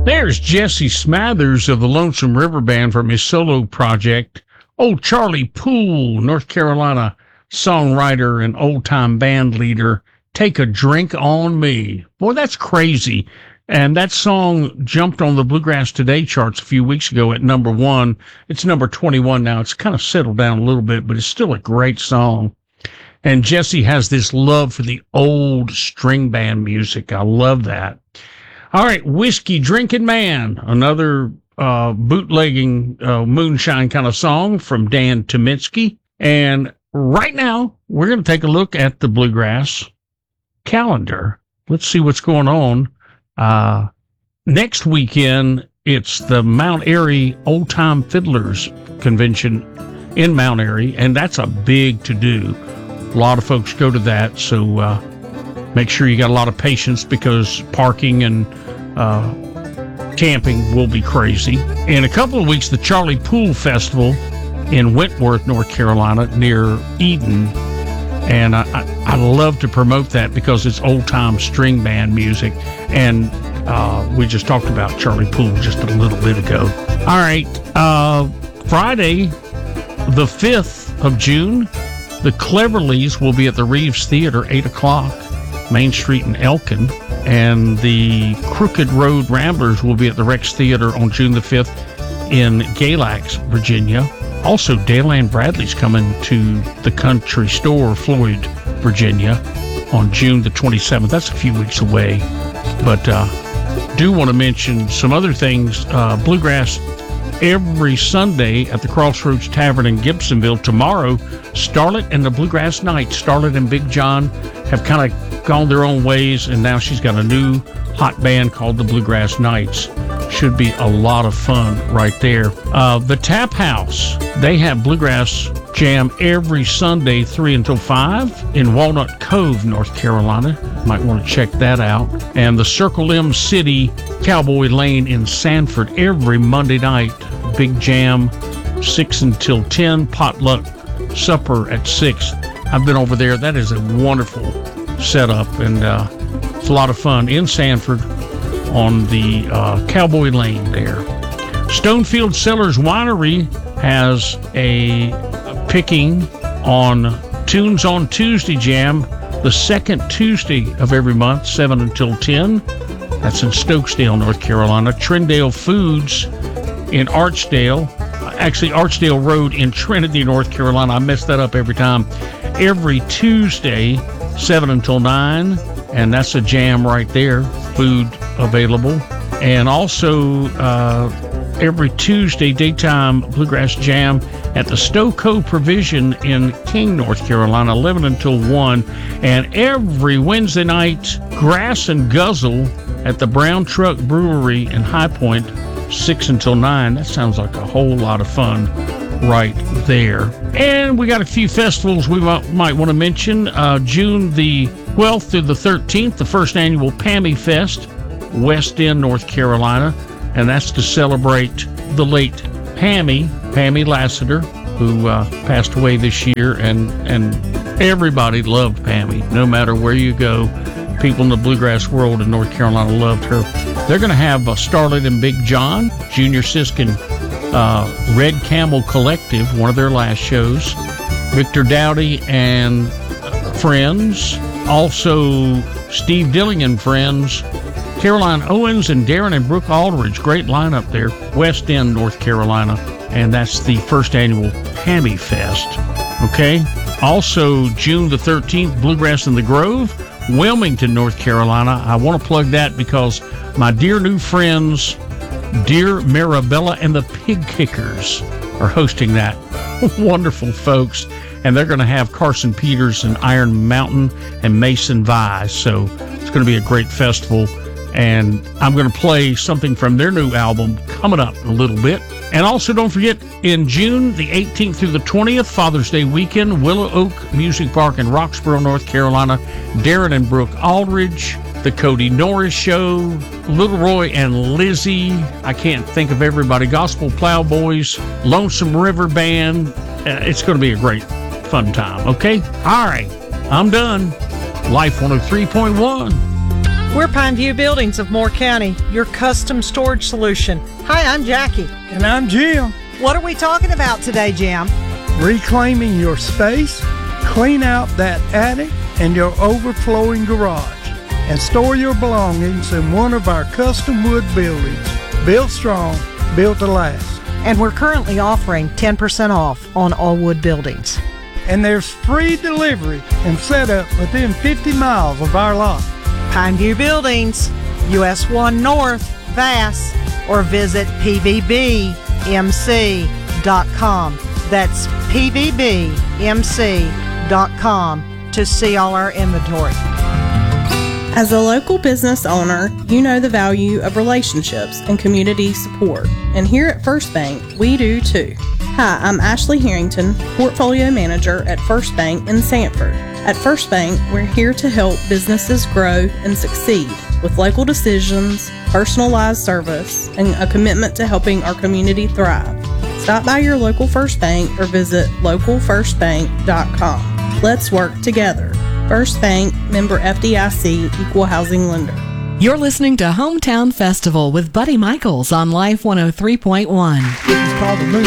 There's Jesse Smathers of the Lonesome River Band from his solo project. Old Charlie Poole, North Carolina songwriter and old-time band leader. Take a Drink on Me. Boy, that's crazy. And that song jumped on the Bluegrass Today charts a few weeks ago at number 1. It's number 21 now. It's kind of settled down a little bit, but it's still a great song. And Jesse has this love for the old string band music. I love that. All right, Whiskey Drinking Man, another bootlegging moonshine kind of song from Dan Tominski. And right now, we're going to take a look at the Bluegrass calendar. Let's see what's going on. Next weekend, it's the Mount Airy Old Time Fiddlers Convention in Mount Airy, and that's a big to-do. A lot of folks go to that, so make sure you got a lot of patience because parking and camping will be crazy. In a couple of weeks, the Charlie Poole Festival in Wentworth, North Carolina, near Eden. And I love to promote that because it's old-time string band music. And we just talked about Charlie Poole just a little bit ago. All right, Friday, the 5th of June, the Cleverleys will be at the Reeves Theater, 8 o'clock, Main Street in Elkin. And the Crooked Road Ramblers will be at the Rex Theater on June the 5th in Galax, Virginia. Also, Dale Ann Bradley's coming to the Country Store, Floyd, Virginia, on June the 27th. That's a few weeks away. But do want to mention some other things. Bluegrass every Sunday at the Crossroads Tavern in Gibsonville. Tomorrow, Starlet and the Bluegrass Knights. Starlet and Big John have kind of gone their own ways, and now she's got a new hot band called the Bluegrass Knights. Should be a lot of fun right there. The Tap House, they have Bluegrass Jam every Sunday, 3 until 5 in Walnut Cove, North Carolina. Might want to check that out. And the Circle M City Cowboy Lane in Sanford every Monday night. Big Jam, 6 until 10. Potluck supper at 6. I've been over there. That is a wonderful setup, and it's a lot of fun in Sanford on the Cowboy Lane there. Stonefield Cellars Winery has a picking on Tunes on Tuesday Jam, the second Tuesday of every month, 7 until 10. That's in Stokesdale, North Carolina. Trindale Foods in Archdale, actually Archdale Road in Trinity, North Carolina. I mess that up every time. Every Tuesday, 7 until 9, and that's a jam right there, food available. And also every Tuesday, daytime Bluegrass Jam at the Stoco Provision in King, North Carolina, 11 until 1. And every Wednesday night, Grass and Guzzle at the Brown Truck Brewery in High Point, 6 until 9. That sounds like a whole lot of fun right there. And we got a few festivals we might want to mention. June the 12th through the 13th, the first annual Pammy Fest, West End, North Carolina. And that's to celebrate the late Pammy Lassiter, who passed away this year. And everybody loved Pammy, no matter where you go. People in the bluegrass world in North Carolina loved her. They're going to have Starlet and Big John, Junior Siskin, Red Camel Collective, one of their last shows, Victor Dowdy and friends, also Steve Dilling and friends, Caroline Owens and Darren and Brooke Aldridge. Great lineup there. West End, North Carolina. And that's the first annual Pammy Fest. Okay. Also, June the 13th, Bluegrass in the Grove, Wilmington, North Carolina. I want to plug that because my dear new friends, Dear Marabella and the Pig Kickers, are hosting that. Wonderful folks. And they're going to have Carson Peters and Iron Mountain and Mason Vise. So it's going to be a great festival. And I'm going to play something from their new album coming up in a little bit. And also don't forget, in June, the 18th through the 20th, Father's Day weekend, Willow Oak Music Park in Roxborough, North Carolina. Darren and Brooke Aldridge, The Cody Norris Show, Little Roy and Lizzie, I can't think of everybody, Gospel Plowboys, Lonesome River Band. It's going to be a great, fun time, okay? All right, I'm done. Life 103.1. We're Pineview Buildings of Moore County, your custom storage solution. Hi, I'm Jackie. And I'm Jim. What are we talking about today, Jim? Reclaiming your space, clean out that attic and your overflowing garage, and store your belongings in one of our custom wood buildings. Built strong, built to last. And we're currently offering 10% off on all wood buildings. And there's free delivery and setup within 50 miles of our lot. Pineview Buildings, US 1 North, Vass, or visit pvbmc.com. That's pvbmc.com to see all our inventory. As a local business owner, you know the value of relationships and community support. And here at First Bank, we do too. Hi, I'm Ashley Harrington, Portfolio Manager at First Bank in Sanford. At First Bank, we're here to help businesses grow and succeed with local decisions, personalized service, and a commitment to helping our community thrive. Stop by your local First Bank or visit localfirstbank.com. Let's work together. First Bank, member FDIC, equal housing lender. You're listening to Hometown Festival with Buddy Michaels on Life 103.1. This is called the Moon.